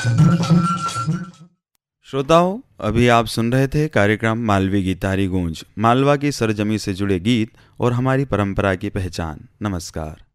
श्रोताओं, अभी आप सुन रहे थे कार्यक्रम मालवी गीतारी गूंज, मालवा की सरजमी से जुड़े गीत और हमारी परंपरा की पहचान। नमस्कार।